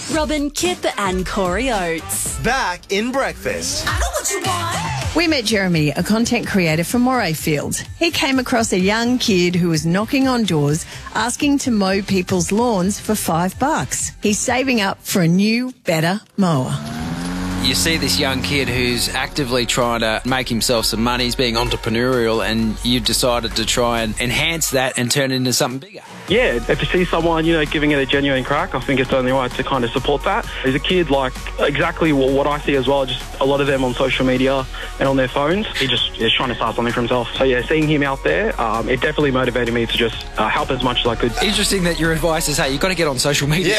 Robin, Kip and Corey Oates. Back in breakfast. I know what you want. We met Jeremy, a content creator from Morayfield. He came across a young kid who was knocking on doors asking to mow people's lawns for $5. He's saving up for a new, better mower. You see this young kid who's actively trying to make himself some money, he's being entrepreneurial, and you've decided to try and enhance that and turn it into something bigger. Yeah, if you see someone, giving it a genuine crack, I think it's only right to kind of support that. As a kid, exactly what I see as well, just a lot of them on social media and on their phones, he just is trying to start something for himself. So yeah, seeing him out there, it definitely motivated me to just help as much as I could. Interesting that your advice is, hey, you've got to get on social media.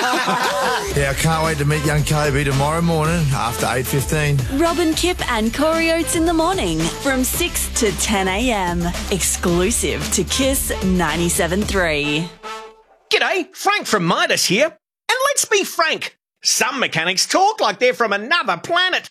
Yeah, I can't wait to meet young Kobe tomorrow morning after 8:15. Robin, Kip and Corey Oates in the morning from 6 to 10 a.m. Exclusive to Kiss 97.3. G'day, Frank from Midas here. And let's be frank, some mechanics talk like they're from another planet.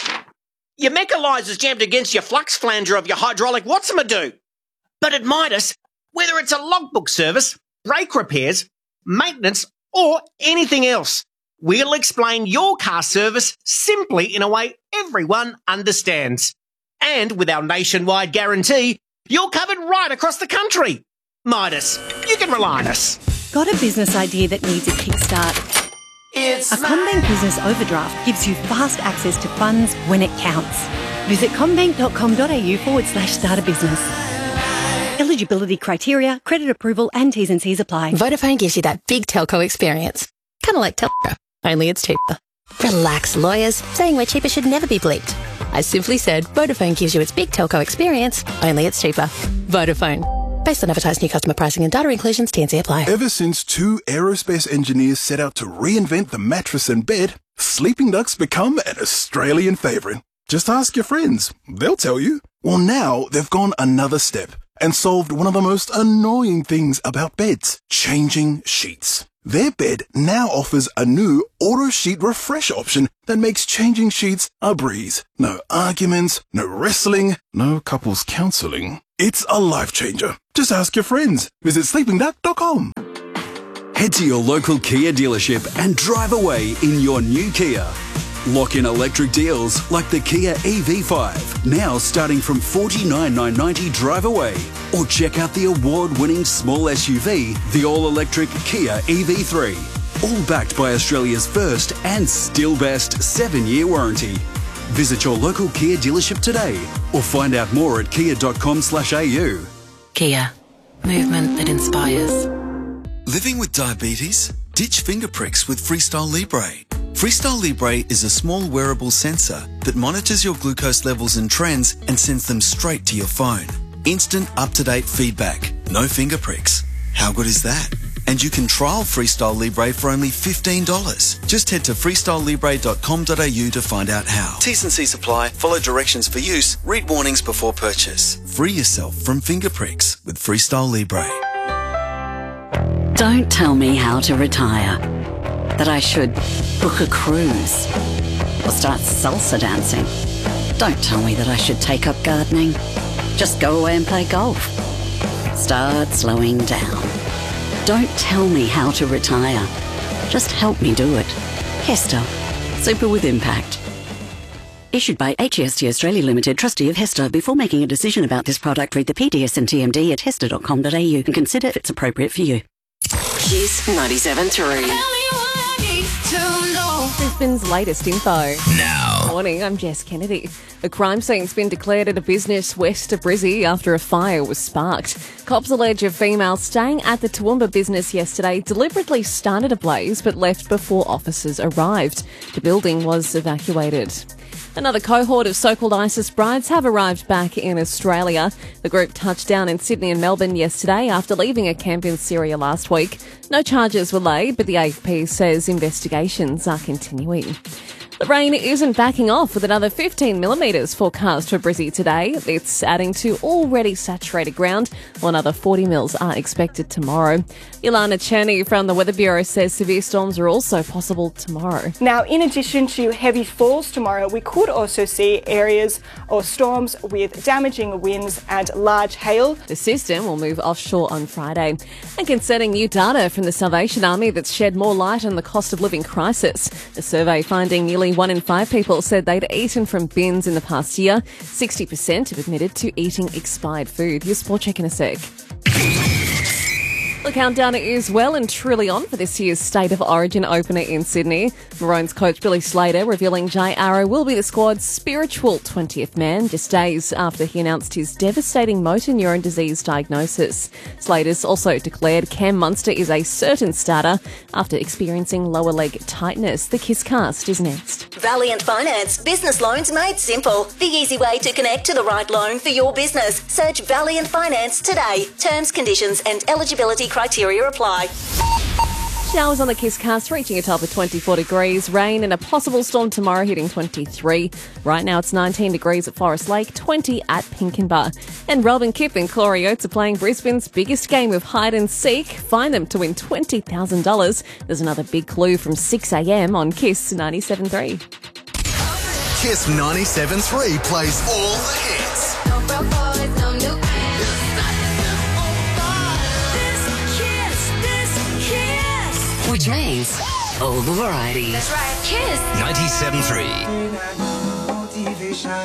Your mechalizer's jammed against your flux flanger of your hydraulic what's-a-do. But at Midas, whether it's a logbook service, brake repairs, maintenance, or anything else, we'll explain your car service simply in a way everyone understands. And with our nationwide guarantee, you're covered right across the country. Midas, you can rely on us. Got a business idea that needs a kickstart? A CommBank Business Overdraft gives you fast access to funds when it counts. Visit commbank.com.au/start a business. Eligibility criteria, credit approval and T's and C's apply. Vodafone gives you that big telco experience. Kind of like Telco, only it's cheaper. Relax, lawyers. Saying we're cheaper should never be bleeped. I simply said Vodafone gives you its big telco experience, only it's cheaper. Vodafone. Based on advertised new customer pricing and data inclusions, T&C apply. Ever since two aerospace engineers set out to reinvent the mattress and bed, sleeping ducks become an Australian favourite. Just ask your friends. They'll tell you. Well, now they've gone another step and solved one of the most annoying things about beds, changing sheets. Their bed now offers a new auto sheet refresh option that makes changing sheets a breeze. No arguments, no wrestling, no couples counselling. It's a life changer. Just ask your friends. Visit sleepingduck.com. Head to your local Kia dealership and drive away in your new Kia. Lock in electric deals like the Kia EV5, now starting from $49,990 drive away. Or check out the award-winning small SUV, the all-electric Kia EV3. All backed by Australia's first and still best 7-year warranty. Visit your local Kia dealership today or find out more at kia.com/au. Kia. Movement that inspires. Living with diabetes? Ditch finger pricks with Freestyle Libre. Freestyle Libre is a small wearable sensor that monitors your glucose levels and trends and sends them straight to your phone. Instant, up-to-date feedback. No finger pricks. How good is that? And you can trial Freestyle Libre for only $15. Just head to freestylelibre.com.au to find out how. T's and C's apply. Follow directions for use. Read warnings before purchase. Free yourself from finger pricks with Freestyle Libre. Don't tell me how to retire. That I should book a cruise or start salsa dancing. Don't tell me that I should take up gardening. Just go away and play golf. Start slowing down. Don't tell me how to retire. Just help me do it. Hester. Super with impact. Issued by HEST Australia Limited, trustee of Hester. Before making a decision about this product, read the PDS and TMD at hester.com.au and consider if it's appropriate for you. Kiss 97.3. Brisbane's latest info. Now. Morning, I'm Jess Kennedy. A crime scene's been declared at a business west of Brizzy after a fire was sparked. Cops allege a female staying at the Toowoomba business yesterday deliberately started a blaze but left before officers arrived. The building was evacuated. Another cohort of so-called ISIS brides have arrived back in Australia. The group touched down in Sydney and Melbourne yesterday after leaving a camp in Syria last week. No charges were laid, but the AFP says investigations are continuing. The rain isn't backing off with another 15 millimetres forecast for Brizzy today. It's adding to already saturated ground, while another 40 mils are expected tomorrow. Ilana Cherny from the Weather Bureau says severe storms are also possible tomorrow. Now, in addition to heavy falls tomorrow, we could also see areas or storms with damaging winds and large hail. The system will move offshore on Friday. And concerning new data from the Salvation Army that's shed more light on the cost of living crisis. A survey finding nearly 1 in 5 people said they'd eaten from bins in the past year. 60% have admitted to eating expired food. Your sport check in a sec. The countdown is well and truly on for this year's State of Origin opener in Sydney. Maroons coach Billy Slater revealing Jai Arrow will be the squad's spiritual 20th man, just days after he announced his devastating motor neuron disease diagnosis. Slater's also declared Cam Munster is a certain starter after experiencing lower leg tightness. The Kiss Cast is next. Valiant Finance. Business loans made simple. The easy way to connect to the right loan for your business. Search Valiant Finance today. Terms, conditions and eligibility criteria apply. Showers on the Kiss Cast reaching a top of 24 degrees. Rain and a possible storm tomorrow hitting 23. Right now it's 19 degrees at Forest Lake, 20 at Pinkenba. And Robin Kipp and Corey Oates are playing Brisbane's biggest game of hide and seek. Find them to win $20,000. There's another big clue from 6 a.m. on Kiss 97.3. Kiss 97.3 plays all the hits. Which means all the variety. That's right. Kiss 97.3.